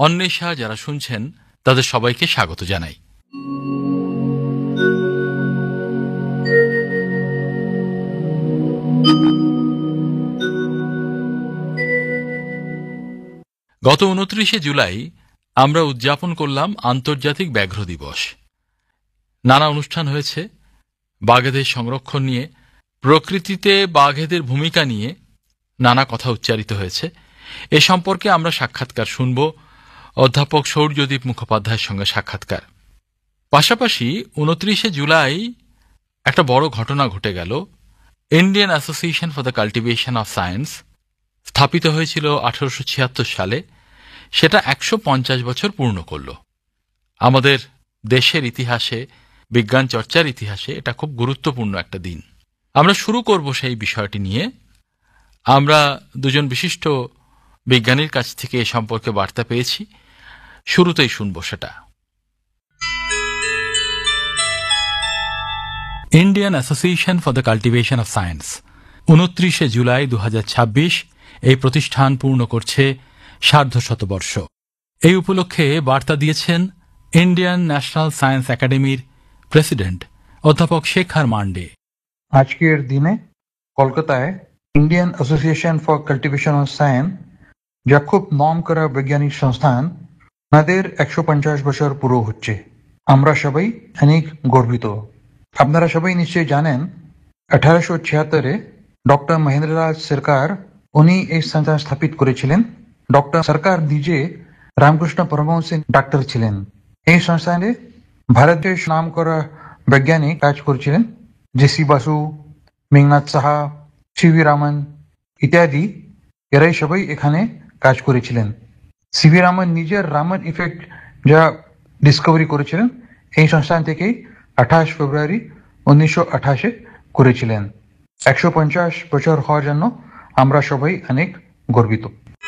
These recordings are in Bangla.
অন্বেষা যারা শুনছেন তাদের সবাইকে স্বাগত জানাই। গত ২৯শে জুলাই আমরা উদযাপন করলাম আন্তর্জাতিক ব্যাঘ্র দিবস। নানা অনুষ্ঠান হয়েছে বাঘেদের সংরক্ষণ নিয়ে, প্রকৃতিতে বাঘেদের ভূমিকা নিয়ে নানা কথা উচ্চারিত হয়েছে। এ সম্পর্কে আমরা সাক্ষাৎকার শুনব, অধ্যাপক সৌর্যদীপ মুখোপাধ্যায়ের সঙ্গে সাক্ষাৎকার। পাশাপাশি ২৯শে জুলাই একটা বড় ঘটনা ঘটে গেল। Indian association for the cultivation of science স্থাপিত হয়েছিল ১৮৭৬ সালে, সেটা ১৫০ বছর পূর্ণ করল। আমাদের দেশের ইতিহাসে, বিজ্ঞান চর্চার ইতিহাসে এটা খুব গুরুত্বপূর্ণ একটা দিন। আমরা শুরু করব সেই বিষয়টি নিয়ে। আমরা দুজন বিশিষ্ট বিজ্ঞানীর কাছ থেকে এ সম্পর্কে বার্তা পেয়েছি, শুরুতেই শুনব সেটা। Indian association for the cultivation of science ২৯শে July ২০২৬ এই প্রতিষ্ঠান পূর্ণ করছে সার্ধশতবর্ষ। এই উপলক্ষে বার্তা দিয়েছেন ইন্ডিয়ান ন্যাশনাল সায়েন্স একাডেমির প্রেসিডেন্ট অধ্যাপক শেখর মান্ডে। আজকের দিনে কলকাতায় Indian association for cultivation of science, যা খুব নাম করা বৈজ্ঞানিক সংস্থান, তাদের ১৫০ বছর পুরো হচ্ছে। আমরা সবাই অনেক গর্বিত। আপনারা সবাই নিশ্চয়ই জানেন ১৮৭৬-এ ডক্টর মহেন্দ্রলাল সরকার উনি এই সংস্থা স্থাপিত করেছিলেন। ডক্টর সরকার নিজে রামকৃষ্ণ পরমহংসের ডাক্তার ছিলেন। এই সংস্থানে ভারতের নাম করা বৈজ্ঞানিক কাজ করেছিলেন, JC Basu, Meghnad Saha, CV Ramon ইত্যাদি। এরাই সবাই এখানে কাজ করেছিলেন। সিভি রামন নিজের রামন ইফেক্ট যা ডিসকভারি করেছিলেন এই সংস্থান থেকে ২৮ ফেব্রুয়ারি ১৯২৮-এ করেছিলেন। ১৫০ বছর হওয়ার জন্য আমরা সবাই অনেক গর্বিত।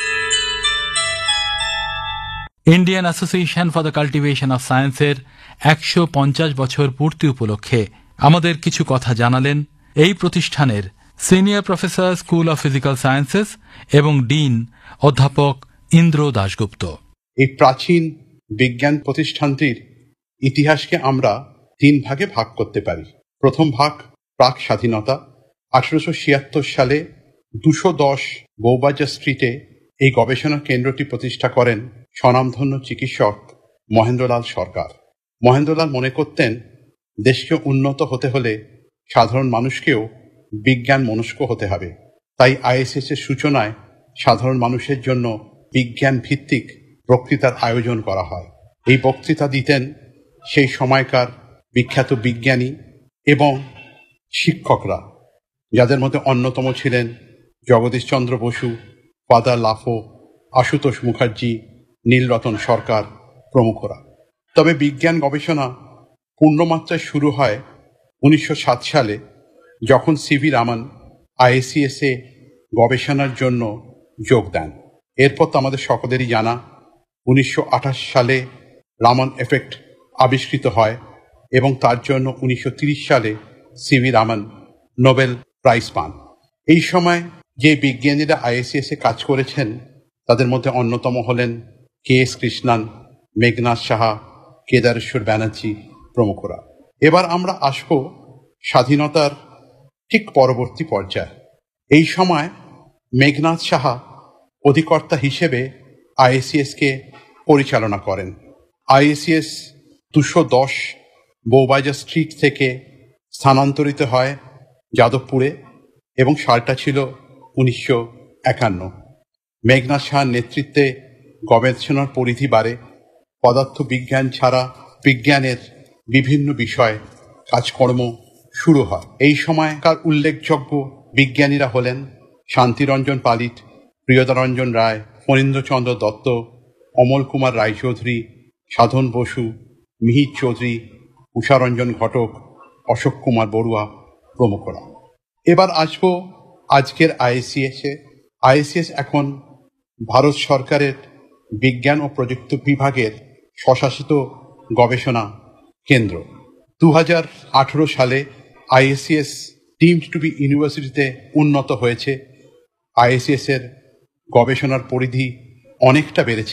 Indian association for the cultivation of সায়েন্সের ১৫০ বছর পূর্তি উপলক্ষে আমাদের কিছু কথা জানালেন এই প্রতিষ্ঠানের senior professor, school of physical sciences এবং ডিন অধ্যাপক ইন্দ্র দাশগুপ্ত। এই প্রাচীন বিজ্ঞান প্রতিষ্ঠানটির ইতিহাসকে আমরা ৩ ভাগে ভাগ করতে পারি। প্রথম ভাগ প্রাক স্বাধীনতা। ১৮৭৬ সালে ২১০ বৌবাজার স্ট্রিটে এই গবেষণা কেন্দ্রটি প্রতিষ্ঠা করেন স্বনামধন্য চিকিৎসক মহেন্দ্রলাল সরকার। মহেন্দ্রলাল মনে করতেন দেশকে উন্নত হতে হলে সাধারণ মানুষকেও বিজ্ঞান মনস্ক হতে হবে। তাই আইএসএস এর সূচনায় সাধারণ মানুষের জন্য বিজ্ঞান ভিত্তিক বক্তৃতার আয়োজন করা হয়। এই বক্তৃতা দিতেন সেই সময়কার বিখ্যাত বিজ্ঞানী এবং শিক্ষকরা, যাদের মধ্যে অন্যতম ছিলেন জগদীশচন্দ্র বসু, ফাদার লাফো, আশুতোষ মুখার্জি, নীলরতন সরকার প্রমুখরা। তবে বিজ্ঞান গবেষণা পূর্ণমাত্রায় শুরু হয় ১৯০৭ সালে, যখন সিভি রামন আইএসিএস-এ গবেষণার জন্য যোগ দেন। এরপর তো আমাদের সকলেরই জানা ১৯২৮ সালে রামন এফেক্ট আবিষ্কৃত হয় এবং তার জন্য ১৯৩০ সালে সিভি রামন নোবেল প্রাইজ পান। এই সময় যে বিজ্ঞানীরা আইএসিএস-এ কাজ করেছেন তাদের মধ্যে অন্যতম হলেন কে.এস. কৃষ্ণন, মেঘনাথ সাহা, কেদারেশ্বর ব্যানার্জি প্রমুখরা। এবার আমরা আসব স্বাধীনতার ঠিক পরবর্তী পর্যায়ে। এই সময় মেঘনাথ সাহা অধিকর্তা হিসেবে আইএসিএস-কে পরিচালনা করেন। আইএসিএস ২১০ বৌবাজার স্ট্রিট থেকে স্থানান্তরিত হয় যাদবপুরে এবং সালটা ছিল ১৯৫১। মেঘনাথ সাহার নেতৃত্বে গবেষণার পরিধি বাড়ে। পদার্থ বিজ্ঞান ছাড়া বিজ্ঞানের বিভিন্ন বিষয় কাজকর্ম শুরু হয়। এই সময়কার উল্লেখযোগ্য বিজ্ঞানীরা হলেন শান্তিরঞ্জন পালিত, প্রিয়দারঞ্জন রায়, ফণীন্দ্রচন্দ্র দত্ত, অমল কুমার রায়চৌধুরী, সাধন বসু, মিহির চৌধুরী, উষারঞ্জন ঘটক, অশোক কুমার বড়ুয়া প্রমুখরা। এবার আসবো আজকের আইএসিএস-এ। আইএসিএস এখন ভারত সরকারের বিজ্ঞান ও প্রযুক্তি বিভাগের স্বশাসিত গবেষণা কেন্দ্র। ২০১৮ সালে আইএসিএস ডিমড টু বি ইউনিভার্সিটিতে উন্নত হয়েছে। আইএসিএস এর গবেষণার পরিধি অনেকটা বেড়েছে।